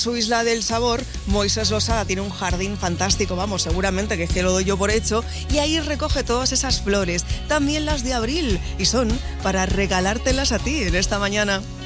Su isla del sabor, Moisés Losada tiene un jardín fantástico, vamos, seguramente que es que lo doy yo por hecho, y ahí recoge todas esas flores, también las de abril, y son para regalártelas a ti en esta mañana.